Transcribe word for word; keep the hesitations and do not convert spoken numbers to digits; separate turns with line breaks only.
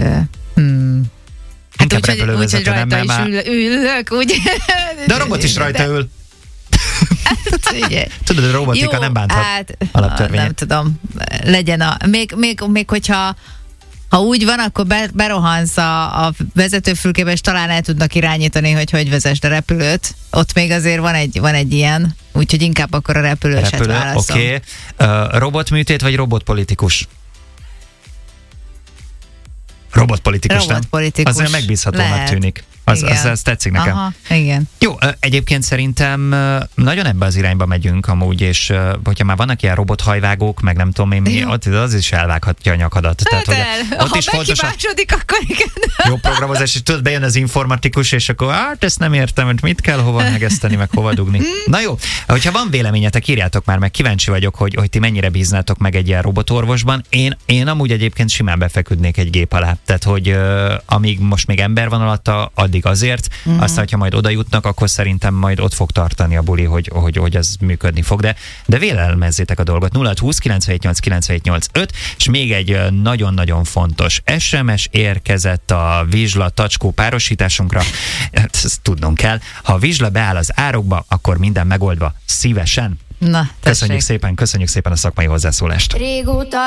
Hmm. Hát
Inkább repülővezető, nem, mert már...
Ül, ülök, úgy.
De a robot is rajta ül.
Hát,
tudod, a robotika jó, nem bánthat
hát,
alaptörvényet.
Nem tudom, legyen a... Még, még, még hogyha ha úgy van, akkor be, berohansz a, a vezetőfülkébe, és talán el tudnak irányítani, hogy hogy vezesd a repülőt. Ott még azért van egy, van egy ilyen, úgyhogy inkább akkor a repülőset
Repülő,
válaszom.
Oké. Okay. Uh, robotműtét vagy robotpolitikus? Robotpolitikus,
Robotpolitikus.
nem? Azért megbízhatónak tűnik. Az, az, az tetszik nekem.
Aha, igen.
Jó, egyébként szerintem nagyon ebbe az irányba megyünk amúgy, és hogyha már vannak ilyen robothajvágók, meg nem tudom én mi, ott az is elvághatja a nyakadat.
Hát
Tehát,
el,
hogy ott
ha
is fontos a
akkor igen.
jó programozás, és tudod, bejön az informatikus, és akkor hát ezt nem értem, hogy mit kell hova megeszteni, meg hova dugni. Na jó, hogyha van véleményetek, írjátok már meg, kíváncsi vagyok, hogy, hogy ti mennyire bíznátok meg egy ilyen robotorvosban. Én, én amúgy egyébként simán befeküdnék egy gép alá. Tehát, hogy uh, amíg most még ember van alatta, addig azért, uh-huh. aztán, hogyha majd oda jutnak, akkor szerintem majd ott fog tartani a buli, hogy, hogy, hogy ez működni fog. De, de vélelmezzétek a dolgot. nulla húsz kilencvenhét kilencvenhét nyolc öt, és még egy nagyon-nagyon fontos es em es érkezett a Vizsla Tacskó párosításunkra. Ezt tudnunk kell. Ha a Vizsla beáll az árokba, akkor minden megoldva szívesen.
Na,
köszönjük szépen, köszönjük szépen a szakmai hozzászólást.
Régóta